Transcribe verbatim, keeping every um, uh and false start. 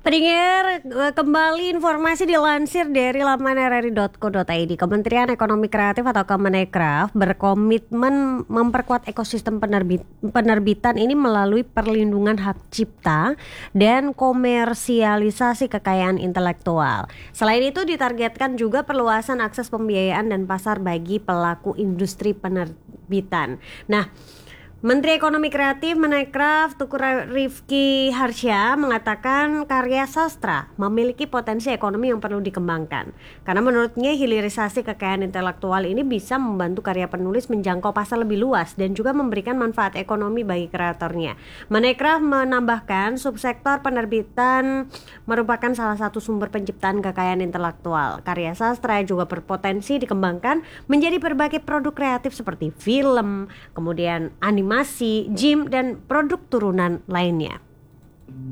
Pendengar, kembali informasi dilansir dari laman r r i dot co dot i d. Kementerian Ekonomi Kreatif atau Kemenparekraf berkomitmen memperkuat ekosistem penerbit, penerbitan ini melalui perlindungan hak cipta dan komersialisasi kekayaan intelektual. Selain itu ditargetkan juga perluasan akses pembiayaan dan pasar bagi pelaku industri penerbitan. Nah, Menteri Ekonomi Kreatif Menparekraf Teuku Rifki Harsha mengatakan karya sastra memiliki potensi ekonomi yang perlu dikembangkan. Karena menurutnya hilirisasi kekayaan intelektual ini bisa membantu karya penulis menjangkau pasar lebih luas dan juga memberikan manfaat ekonomi bagi kreatornya. Menparekraf menambahkan subsektor penerbitan merupakan salah satu sumber penciptaan kekayaan intelektual. Karya sastra juga berpotensi dikembangkan menjadi berbagai produk kreatif seperti film, kemudian animasi, Masih, gym, dan produk turunan lainnya.